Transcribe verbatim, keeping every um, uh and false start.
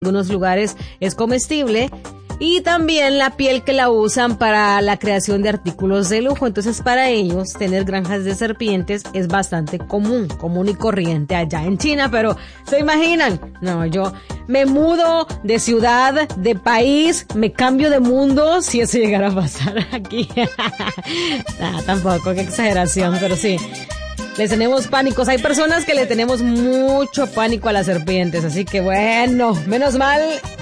algunos lugares es comestible. Y también la piel que la usan para la creación de artículos de lujo. Entonces, para ellos, tener granjas de serpientes es bastante común, común y corriente allá en China. Pero, ¿se imaginan? No, yo me mudo de ciudad, de país, me cambio de mundo, si eso llegara a pasar aquí. Nah, tampoco, qué exageración, pero sí. Les tenemos pánicos. Hay personas que le tenemos mucho pánico a las serpientes. Así que, bueno, menos mal